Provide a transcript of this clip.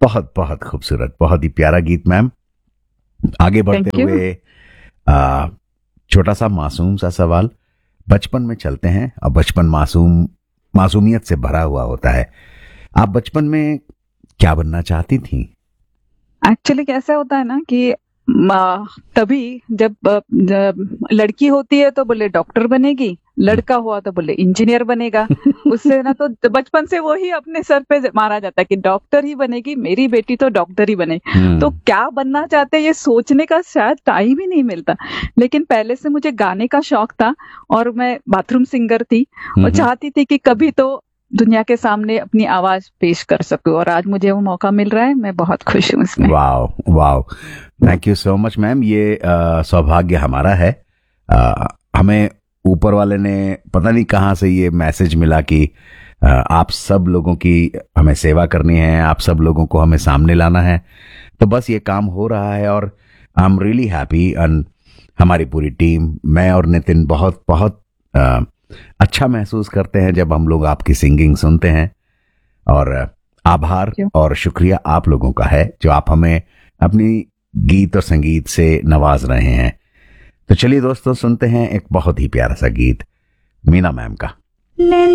बहुत बहुत खूबसूरत, बहुत ही प्यारा गीत मैम। आगे थैंक बढ़ते यू। हुए छोटा सा मासूम सा सवाल। बचपन में चलते हैं, और बचपन मासूमियत से भरा हुआ होता है। आप बचपन में क्या बनना चाहती थी? एक्चुअली कैसा होता है ना कि तभी जब लड़की होती है तो बोले डॉक्टर बनेगी, लड़का हुआ तो बोले इंजीनियर बनेगा। उससे ना तो बचपन से वही अपने सर पे मारा जाता है कि डॉक्टर ही बनेगी, मेरी बेटी तो डॉक्टर ही बने। तो हम्म। क्या बनना चाहते हैं ये सोचने का शायद टाइम ही नहीं मिलता। लेकिन पहले से मुझे गाने का शौक था और मैं बाथरूम सिंगर थी और हम्म। चाहती थी कि कभी तो दुनिया के सामने अपनी आवाज पेश कर सकूं, और आज मुझे वो मौका मिल रहा है, मैं बहुत खुश हूँ इसमें। Wow wow, thank you so much ma'am. ये सौभाग्य हमारा है। हमें ऊपर वाले ने पता नहीं कहाँ से ये मैसेज मिला कि आप सब लोगों की हमें सेवा करनी है, आप सब लोगों को हमें सामने लाना है। तो बस ये काम हो रहा है, और I am really happy. And हमारी पूरी टीम, मैं और नितिन, बहुत बहुत अच्छा महसूस करते हैं जब हम लोग आपकी सिंगिंग सुनते हैं। और आभार क्यों? और शुक्रिया आप लोगों का है जो आप हमें अपनी गीत और संगीत से नवाज रहे हैं। तो चलिए दोस्तों, सुनते हैं एक बहुत ही प्यारा सा गीत मीना मैम का।